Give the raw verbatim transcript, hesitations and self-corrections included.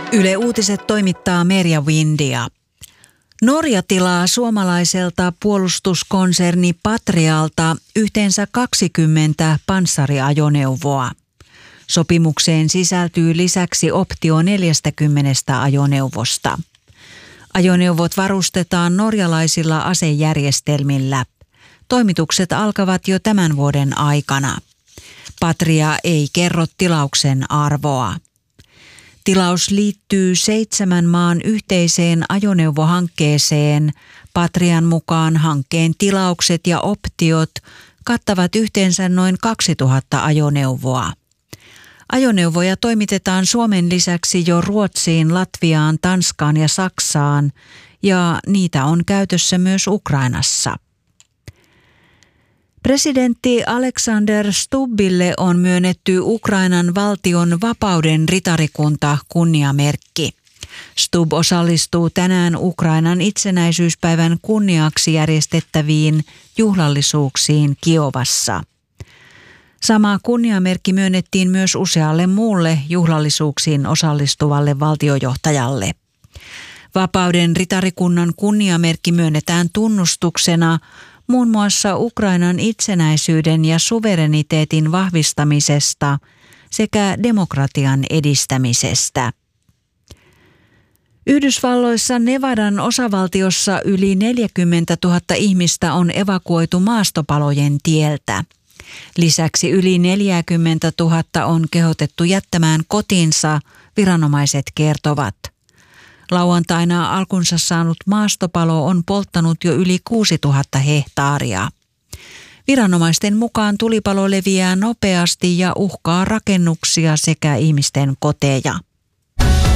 Yle Uutiset toimittaa Merja Windia. Norja tilaa suomalaiselta puolustuskonserni Patrialta yhteensä kaksikymmentä panssariajoneuvoa. Sopimukseen sisältyy lisäksi optio neljästäkymmenestä ajoneuvosta. Ajoneuvot varustetaan norjalaisilla asejärjestelmillä. Toimitukset alkavat jo tämän vuoden aikana. Patria ei kerro tilauksen arvoa. Tilaus liittyy seitsemän maan yhteiseen ajoneuvohankkeeseen. Patrian mukaan hankkeen tilaukset ja optiot kattavat yhteensä noin kaksituhatta ajoneuvoa. Ajoneuvoja toimitetaan Suomen lisäksi jo Ruotsiin, Latviaan, Tanskaan ja Saksaan, ja niitä on käytössä myös Ukrainassa. Presidentti Alexander Stubbille on myönnetty Ukrainan valtion vapauden ritarikunta kunniamerkki. Stubb osallistuu tänään Ukrainan itsenäisyyspäivän kunniaksi järjestettäviin juhlallisuuksiin Kiovassa. Sama kunniamerkki myönnettiin myös usealle muulle juhlallisuuksiin osallistuvalle valtiojohtajalle. Vapauden ritarikunnan kunniamerkki myönnetään tunnustuksena muun muassa Ukrainan itsenäisyyden ja suvereniteetin vahvistamisesta sekä demokratian edistämisestä. Yhdysvalloissa Nevadan osavaltiossa yli neljäkymmentätuhatta ihmistä on evakuoitu maastopalojen tieltä. Lisäksi yli neljäkymmentätuhatta on kehotettu jättämään kotinsa, viranomaiset kertovat. Lauantaina alkunsa saanut maastopalo on polttanut jo yli kuusituhatta hehtaaria. Viranomaisten mukaan tulipalo leviää nopeasti ja uhkaa rakennuksia sekä ihmisten koteja.